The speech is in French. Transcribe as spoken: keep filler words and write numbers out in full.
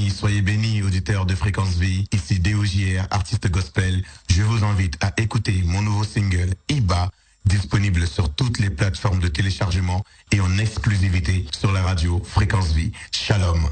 amis, soyez bénis, auditeurs de Fréquence Vie. Ici D O J R, artiste gospel. Je vous invite à écouter mon nouveau single, Iba, disponible sur toutes les plateformes de téléchargement et en exclusivité sur la radio Fréquence Vie. Shalom.